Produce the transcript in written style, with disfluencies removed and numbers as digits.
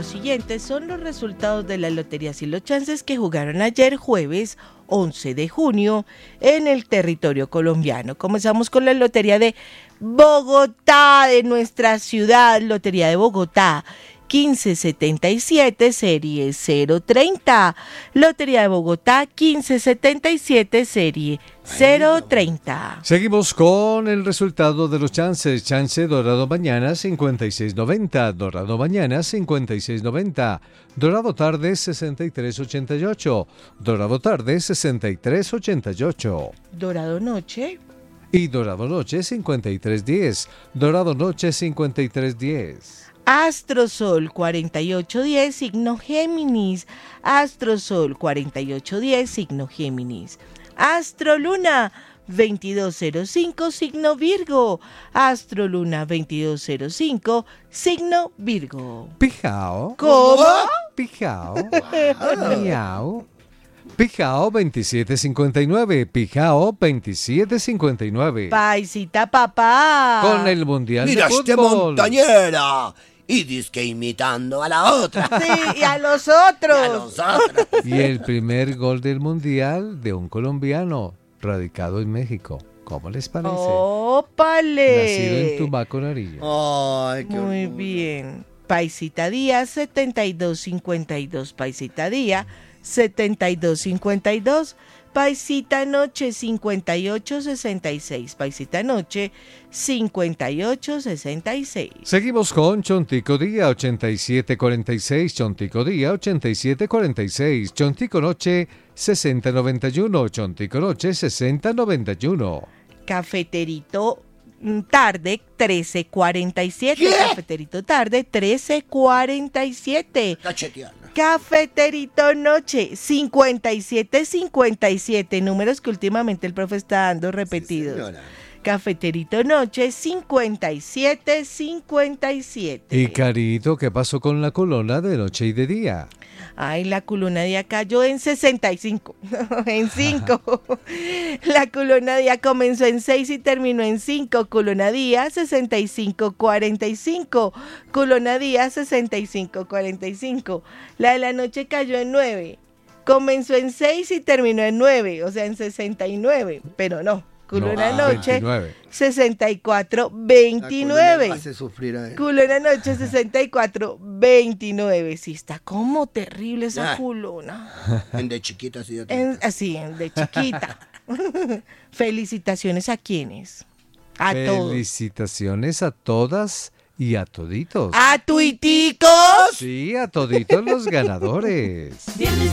los siguientes son los resultados de las loterías y los chances que jugaron ayer jueves 11 de junio en el territorio colombiano. Comenzamos con la lotería de Bogotá, de nuestra ciudad, Lotería de Bogotá. 1577, serie 030. Lotería de Bogotá, 1577, serie 030. Seguimos con el resultado de los chances. Chance dorado mañana, 5690. Dorado mañana, 5690. Dorado tarde, 6388. Dorado tarde, 6388. Dorado noche. Y dorado noche, 5310. Dorado noche, 5310. Astrosol 4810, signo Géminis. Astrosol 4810, signo Géminis. Astroluna 2205, signo Virgo. Astroluna 2205, signo Virgo. Pijao. ¿Cómo? Pijao. Miau. Pijao 2759. Pijao 2759. Paisita papá. Con el Mundial Mira de Fútbol. este montañera. Y dizque imitando a la otra. Sí, y a los otros. Y a los otros. Y el primer gol del Mundial de un colombiano radicado en México. ¿Cómo les parece? ¡Ópale! Nacido en Tumaco, Nariño. Ay, qué Muy orgullo. bien. Paisita Díaz 7252. Paisita Díaz 7252. Paisita Noche 5866. Paisita Noche 5866. Seguimos con Chontico Día 8746. Chontico Día 8746. Chontico Noche 6091. Chontico Noche 6091. Cafeterito Tarde 1347. ¿Qué? Cafeterito Tarde 1347. Cacheteando. Cafeterito Noche 5757. Números que últimamente el profe está dando repetidos. Señora. Cafeterito Noche 5757. Y Carito, ¿qué pasó con la colona de noche y de día? Ay, la columna de día cayó en 65, en 5. La columna día comenzó en 6 y terminó en 5. Columna día 6545. Columna día 6545. La de la noche cayó en 9. Comenzó en 6 y terminó en 9, o sea, en 69, pero no. Columna No, noche 29. 6429. Hace sufrir a él. Culona noche 6429. Sí, está como terrible esa Ah. culona. En de chiquita así de Así, de chiquita. Felicitaciones a quienes. A todos. Felicitaciones a todas y a toditos. A tuiticos. Sí, a toditos los ganadores. Viernes